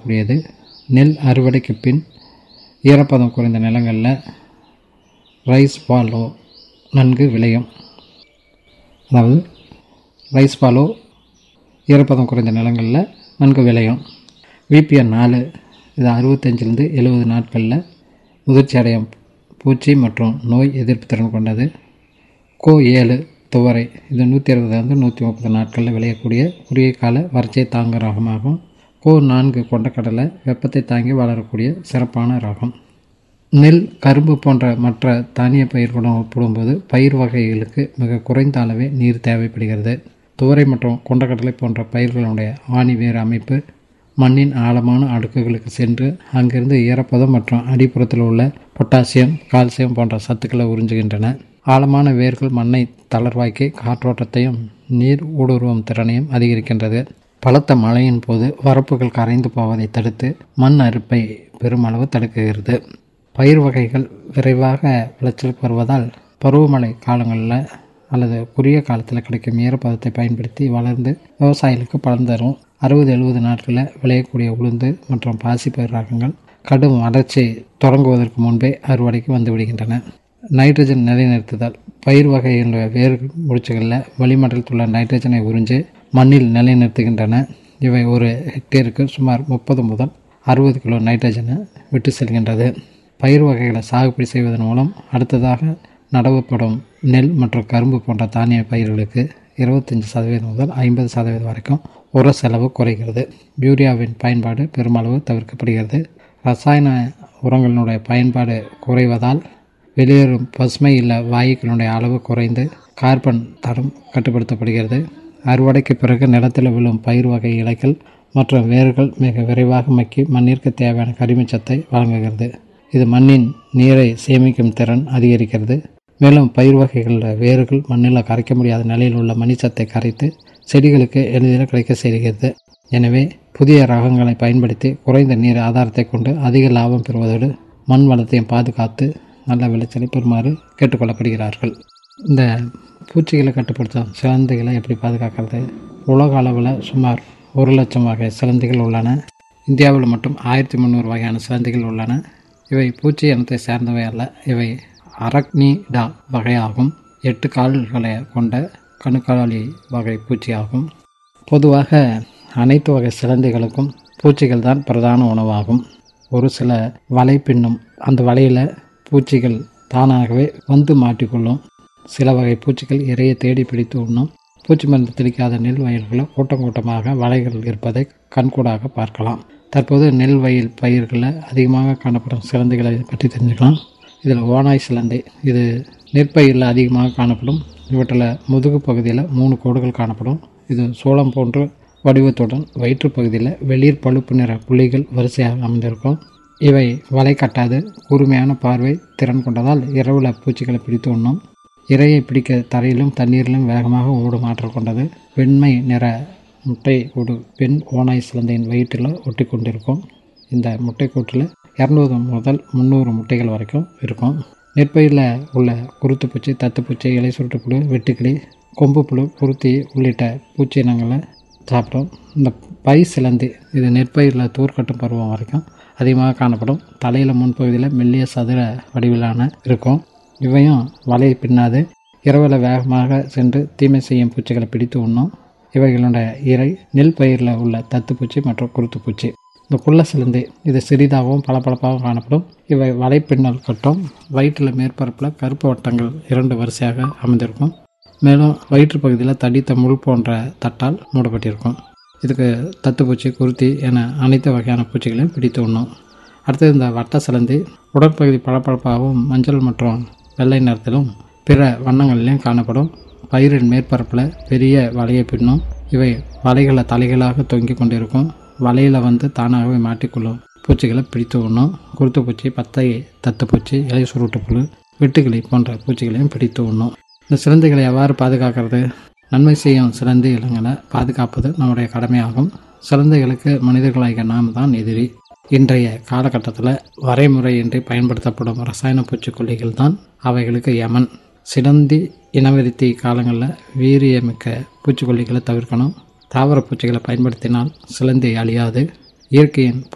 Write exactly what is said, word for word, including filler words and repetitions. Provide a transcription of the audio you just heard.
தாங்கக்கூடியது. நெல் அறுவடைக்கு பின் ஈரப்பதம் குறைந்த நிலங்களில் ரைஸ் பாலோ நன்கு விளையும். அதாவது ரைஸ் பாலோ ஈரப்பதம் குறைந்த நிலங்களில் நன்கு விளையும். விபிஎன் நாலு இது அறுபத்தஞ்சிலிருந்து எழுபது நாட்களில் முதிர்ச்சி அடையும் பூச்சி மற்றும் நோய் எதிர்ப்பு திறன் கொண்டது. கோ ஏழு துவரை இது நூற்றி அறுபதுலேருந்து நூற்றி முப்பது நாட்களில் விளையக்கூடிய குறுகிய கால வறட்சியை தாங்க ரகமாகும். கோ நான்கு கொண்டக்கடலை வெப்பத்தை தாங்கி வளரக்கூடிய சிறப்பான ரகம். நெல், கரும்பு போன்ற மற்ற தானிய பயிர்களுடன் ஒப்பிடும்போது பயிர் வகைகளுக்கு மிக குறைந்த அளவே நீர் தேவைப்படுகிறது. துவரை மற்றும் கொண்டக்கடலை போன்ற பயிர்களுடைய ஆணி வேறு அமைப்பு மண்ணின் ஆழமான அடுக்குகளுக்கு சென்று அங்கிருந்து ஈரப்பதம் மற்றும் அடிப்புறத்தில் உள்ள பொட்டாசியம், கால்சியம் போன்ற சத்துக்களை உறிஞ்சுகின்றன. ஆழமான வேர்கள் மண்ணை தளர்வாக்கி காற்றோட்டத்தையும் நீர் ஊடுருவும் திறனையும் அதிகரிக்கின்றது. பலத்த மழையின் போது வரப்புகள் கரைந்து போவதை தடுத்து மண் அரிப்பை பெருமளவு தடுக்குகிறது. பயிர் வகைகள் விரைவாக விளைச்சலுக்கு வருவதால் பருவமழை காலங்களில் அல்லது குறுகிய காலத்தில் கிடைக்கும் ஈரப்பதத்தை பயன்படுத்தி வளர்ந்து விவசாயிகளுக்கு பலன் தரும். அறுபது எழுபது நாட்களில் விளையக்கூடிய உளுந்து மற்றும் பாசிப்பயிர் ரகங்கள் கடும் வறட்சி தொடங்குவதற்கு முன்பே அறுவடைக்கு வந்து விடுகின்றன. நைட்ரஜன் நிலைநிறுத்துதல். பயிர் வகைகளுடைய வேர் முடிச்சுகளில் வளிமண்டலத்தில் உள்ள நைட்ரஜனை உறிஞ்சு மண்ணில் நிலைநிறுத்துகின்றன. இவை ஒரு ஹெக்டேருக்கு சுமார் முப்பது முதல் அறுபது கிலோ நைட்ரஜனை விட்டு செல்கின்றது. பயிர் வகைகளை சாகுபடி செய்வதன் மூலம் அடுத்ததாக நடவுப்படும் நெல் மற்றும் கரும்பு போன்ற தானிய பயிர்களுக்கு இருபத்தஞ்சி சதவீதம் முதல் ஐம்பது சதவீதம் வரைக்கும் உர செலவு குறைகிறது. யூரியாவின் பயன்பாடு பெருமளவு தவிர்க்கப்படுகிறது. ரசாயன உரங்களினுடைய பயன்பாடு குறைவதால் வெளியேறும் பசுமை இல்ல வாயுக்களுடைய அளவு குறைந்து கார்பன் தரம் கட்டுப்படுத்தப்படுகிறது. அறுவடைக்கு பிறகு நிலத்தில் விழும் பயிர் வகை இலைகள் மற்றும் வேர்கள் மிக விரைவாக மக்கி மண்ணிற்கு தேவையான கரிமச்சத்தை வழங்குகிறது. இது மண்ணின் நீரை சேமிக்கும் திறன் அதிகரிக்கிறது. மேலும் பயிர் வகைகளில் வேர்கள் மண்ணில் கரைக்க முடியாத நிலையில் உள்ள மணிச்சத்தை கரைத்து செடிகளுக்கு எளிதில் கிடைக்க செய்கிறது. எனவே புதிய ரகங்களை பயன்படுத்தி குறைந்த நீர் ஆதாரத்தை கொண்டு அதிக லாபம் பெறுவதோடு மண் வளத்தையும் பாதுகாத்து நல்ல விளைச்சலை பெறுமாறு கேட்டுக்கொள்ளப்படுகிறார்கள். இந்த பூச்சிகளை கட்டுப்படுத்தும் சிலந்திகளை எப்படி பாதுகாக்கிறது? உலக அளவில் சுமார் ஒரு லட்சம் வகை சிலந்திகள் உள்ளன. இந்தியாவில் மட்டும் ஆயிரத்தி முந்நூறு வகையான சிலந்திகள் உள்ளன. இவை பூச்சி இனத்தை சேர்ந்தவை அல்ல. இவை அரக்னிடா வகையாகும். எட்டு கால்களை கொண்ட கணுக்காலி வகை பூச்சியாகும். பொதுவாக அனைத்து வகை சிலந்திகளுக்கும் பூச்சிகள் தான் பிரதான உணவாகும். ஒரு சில வலை பின்னும். அந்த வலையில் பூச்சிகள் தானாகவே வந்து மாட்டிக்கொள்ளும். சில வகை பூச்சிகள் இரையை தேடி பிடித்து உண்ணும். பூச்சி மருந்து தெளிக்காத நெல் வயல்களில் கூட்டம் கூட்டமாக வலைகள் இருப்பதை கண்கூடாக பார்க்கலாம். தற்போது நெல் வயல் பயிர்களில் அதிகமாக காணப்படும் சிலந்திகளை பற்றி தெரிஞ்சுக்கலாம். இதில் ஓநாய் சிலந்தி இது நெற்பயிரில் அதிகமாக காணப்படும். இவற்றில் முதுகு பகுதியில் மூணு கோடுகள் காணப்படும். இது சோளம் போன்ற வடிவத்துடன் வயிற்று பகுதியில் வெளிர் பழுப்பு நிற புள்ளிகள் வரிசையாக அமைந்திருக்கும். இவை வலை கட்டாது கூர்மையான பார்வை திறன் கொண்டதால் இரவில் பூச்சிகளை பிடித்து உண்ணும். இரையை பிடிக்க தரையிலும் தண்ணீரிலும் வேகமாக ஓடும் ஆற்றல் கொண்டது. வெண்மை நிற முட்டை கூடு பெண் ஓநாய் சிலந்தையின் வயிற்றில் ஒட்டி கொண்டிருக்கும். இந்த முட்டைக்கூட்டில் இரநூறு முதல் முந்நூறு முட்டைகள் வரைக்கும் இருக்கும். நெற்பயிரில் உள்ள குருத்துப்பூச்சி, தத்துப்பூச்சி, இலை சுருட்டுப்புழு, வெட்டுக்கிளி, கொம்பு புழு, குருத்தி உள்ளிட்ட பூச்சி இனங்களை சாப்பிடும். இந்த பை சிலந்தி இது நெற்பயிரில் தூர்க்கட்டும் பருவம் வரைக்கும் அதிகமாக காணப்படும். தலையில் முன்பகுதியில் மெல்லிய சதுர வடிவிலான இருக்கும். இவையும் வலை பின்னாது இரவில் வேகமாக சென்று தீமை செய்யும் பூச்சிகளை பிடித்து உண்ணும். இவைகளுடைய இறை நெல் பயிரில் உள்ள தத்துப்பூச்சி மற்றும் குருத்துப்பூச்சி. இந்த குள்ள சிலந்தி இது சிறிதாகவும் பளபளப்பாகவும் காணப்படும். இவை வலை பின்னல் கட்டும். வயிற்றில் மேற்பரப்பில் கருப்பு வட்டங்கள் இரண்டு வரிசையாக அமைந்திருக்கும். மேலும் வயிற்று பகுதியில் தடித்த முள் போன்ற தட்டால் மூடப்பட்டிருக்கும். இதுக்கு தத்துப்பூச்சி, குருத்தி என அனைத்து வகையான பூச்சிகளையும் பிடித்து உண்ணும். அடுத்தது இந்த வட்ட சிலந்தி உடற்பகுதி பளபளப்பாகவும் மஞ்சள் மற்றும் வெள்ளை நிறத்திலும் பிற வண்ணங்களிலும் காணப்படும். பயிரின் மேற்பரப்பில் பெரிய வலையை பின்னும். இவை வலைகளை தலைகளாக தொங்கி கொண்டிருக்கும். வலையில் வந்து தானாகவே மாட்டிக்கொள்ளும் பூச்சிகளை பிடித்து உண்ணும். குருத்துப்பூச்சி, பத்தை தத்துப்பூச்சி, இலை சுருட்டுப்புழு, வெட்டுக்கிளி போன்ற பூச்சிகளையும் பிடித்து உண்ணும். இந்த சிலந்திகளை எவ்வாறு பாதுகாக்கிறது? நன்மை செய்யும் சிலந்தி இனங்களை பாதுகாப்பது நம்முடைய கடமையாகும். சிலந்திகளுக்கு மனிதர்களாகிய நாம் தான் எதிரி. இன்றைய காலகட்டத்தில் வரைமுறையின்றி பயன்படுத்தப்படும் ரசாயன பூச்சிக்கொல்லிகள் தான் அவைகளுக்கு யமன். சிலந்தி இனவெறித்தி காலங்களில் வீரியமிக்க பூச்சிக்கொல்லிகளை தவிர்க்கணும். தாவர பூச்சிகளை பயன்படுத்தினால் சிலந்தி அழியாது. இயற்கையின்